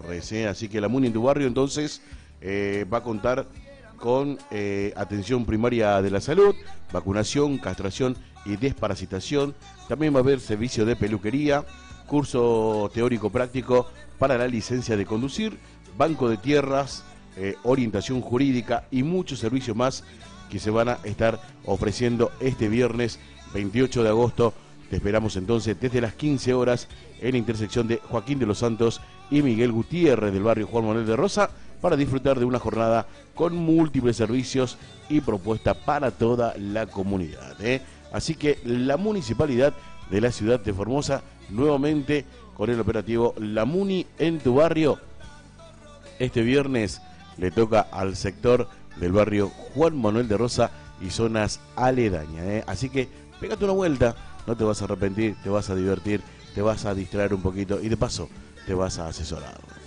Gutiérrez. Así que la MUNI en tu barrio entonces va a contar con atención primaria de la salud, vacunación, castración y desparasitación. También va a haber servicio de peluquería, curso teórico práctico para la licencia de conducir, banco de tierras, orientación jurídica y muchos servicios más que se van a estar ofreciendo este viernes 28 de agosto. Te esperamos entonces desde las 15 horas en la intersección de Joaquín de los Santos y Miguel Gutiérrez del barrio Juan Manuel de Rosa para disfrutar de una jornada con múltiples servicios y propuestas para toda la comunidad. Así que la municipalidad de la ciudad de Formosa nuevamente con el operativo La Muni en tu barrio. Este viernes le toca al sector del barrio Juan Manuel de Rosa y zonas aledañas. Así que pégate una vuelta, no te vas a arrepentir, te vas a divertir, te vas a distraer un poquito y de paso te vas a asesorar.